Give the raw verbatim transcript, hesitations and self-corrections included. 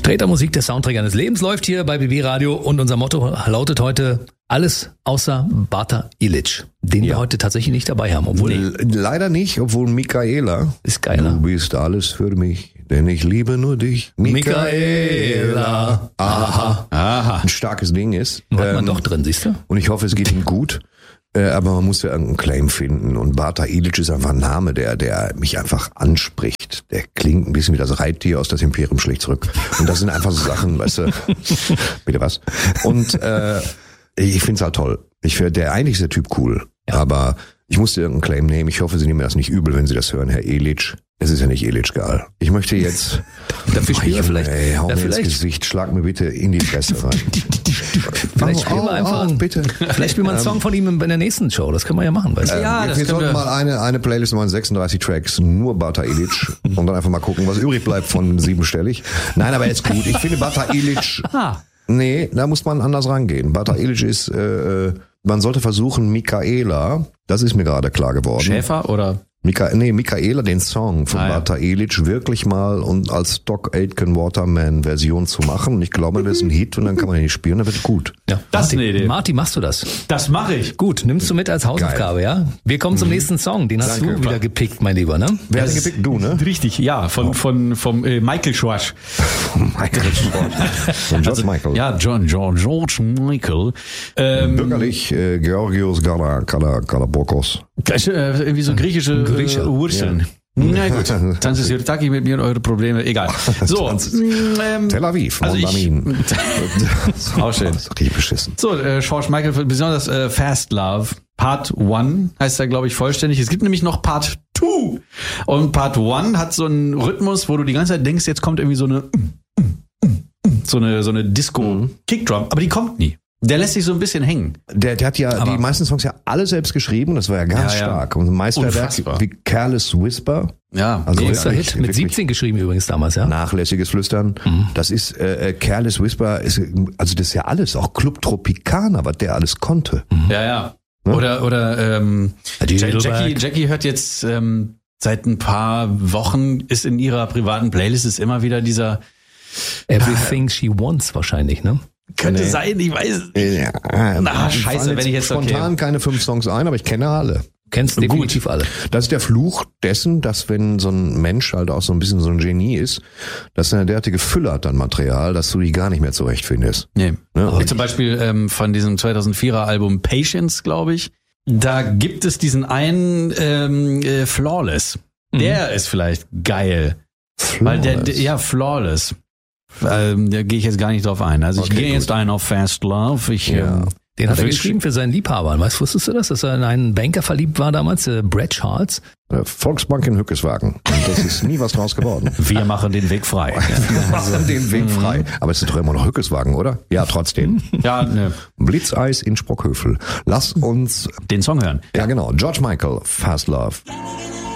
Treter Musik, der Soundtrack eines Lebens, läuft hier bei B B Radio und unser Motto lautet heute alles außer Bata Ilic, den ja. wir heute tatsächlich nicht dabei haben. Obwohl L- leider nicht, obwohl Michaela ist geiler. Du bist alles für mich, denn ich liebe nur dich. Michaela. Aha. Aha. Ein starkes Ding ist. Hat man ähm, doch drin, siehst du? Und ich hoffe, es geht ihm gut. Äh, aber man muss ja irgendeinen Claim finden. Und Bata Ilic ist einfach ein Name, der, der mich einfach anspricht. Der klingt ein bisschen wie das Reittier aus das Imperium schlägt zurück. Und das sind einfach so Sachen, weißt du. Bitte was? Und äh, ich find's halt toll. Ich finde, der eigentlich ist der Typ cool. Ja. Aber ich musste irgendeinen Claim nehmen. Ich hoffe, Sie nehmen das nicht übel, wenn Sie das hören, Herr Ilic. Es ist ja nicht Ilic-Gal. Ich möchte jetzt... Dafür spielen wir vielleicht... Ey, hau ja, mir vielleicht. ins Gesicht, schlag mir bitte in die Fresse rein. Vielleicht spielen wir oh, einfach... oh, bitte. Vielleicht spielen wir einen Song von ihm in der nächsten Show. Das können wir ja machen. Weißt du? Ähm, Ja, wir das wir können sollten wir- mal eine, eine Playlist machen, sechsunddreißig Tracks, nur Bata Ilic und dann einfach mal gucken, was übrig bleibt von siebenstellig. Nein, aber jetzt gut. Ich finde Bata Ilic... Ah. Nee, da muss man anders rangehen. Bata Ilic ist... Äh, man sollte versuchen, Michaela, das ist mir gerade klar geworden. Schäfer oder? Mika, nee, Michaela, den Song von Ah, ja. Bata Ilic wirklich mal und als Doc Aitken Waterman Version zu machen. Und ich glaube, das ist ein Hit und dann kann man ihn nicht spielen, dann wird gut. Ja. Das ist Martin, eine Idee. Martin, machst du das? Das mache ich. Gut, nimmst du mit als Hausaufgabe, ja? Wir kommen zum nächsten Song. Den hast Danke. du wieder gepickt, mein Lieber, ne? Wer hat ihn gepickt? Du, ne? Richtig, ja, von, von, vom äh, Michael Schwarz. Michael Scott. Von George Michael. Ja, John, John, George Michael. Ähm, Bürgerlich äh, Georgios Gala, Gala, Galabokos. äh, irgendwie so griechische Grieche. äh, Wurzeln. Na gut, Tanz ist Yurtaki mit mir, eure Probleme, egal. So, Tanz- ähm, Tel Aviv, also ich, Mondamin. auch schön. Das ist richtig beschissen. So, äh, George Michael, besonders äh, Fast Love, Part eins heißt er, glaube ich, vollständig. Es gibt nämlich noch Part zwei. Und Part eins hat so einen Rhythmus, wo du die ganze Zeit denkst, jetzt kommt irgendwie so eine so eine, so eine Disco-Kickdrum, aber die kommt nie. Der lässt sich so ein bisschen hängen. Der, der hat ja Aber- die meisten Songs ja alle selbst geschrieben, das war ja ganz Ja, ja. stark. Und ein Meisterwerk Unfassbar. wie Careless Whisper, Ja, Also mega. Großer wirklich, Hit. Mit wirklich. siebzehn geschrieben übrigens damals, ja? nachlässiges Flüstern. Das ist äh, äh, Careless Whisper, ist, also das ist ja alles, auch Club Tropicana, was der alles konnte. Ja, ja. Oder, oder ähm, Die Ja- Jackie, Littlebag. Jackie hört jetzt ähm, seit ein paar Wochen, ist in ihrer privaten Playlist ist immer wieder dieser, Everything She Wants wahrscheinlich, ne? könnte Nee. sein, ich weiß es nicht. Ja, Na, mir scheiße, fallen wenn ich jetzt- spontan okay. keine fünf Songs ein, aber ich kenne alle. Kennst definitiv alle. Das ist der Fluch dessen, dass wenn so ein Mensch halt auch so ein bisschen so ein Genie ist, dass er eine derartige Fülle hat an Material, dass du die gar nicht mehr zurechtfindest. Nee. Ne? Wie zum Beispiel ähm, von diesem zweitausendvierer Album Patience, glaube ich. Da gibt es diesen einen ähm, äh, Flawless. Der ist vielleicht geil. Weil der, der ja, Flawless. Ähm, da gehe ich jetzt gar nicht drauf ein. Also ich Okay, gehe jetzt gut. ein auf Fast Love. Ich, Ja. ähm, Den hat er Find ich- geschrieben für seinen Liebhaber. Weißt, wusstest du das, dass er in einen Banker verliebt war damals, äh, Brad Charles? Äh, Volksbank in Hückeswagen. Und das ist nie was draus geworden. wir machen den Weg frei. Wir machen den Weg frei. Aber es ist doch immer noch Hückeswagen, oder? Ja, trotzdem. Ja, ne, Blitzeis in Sprockhövel. Lass uns, den Song hören. ja genau, George Michael, Fast Love.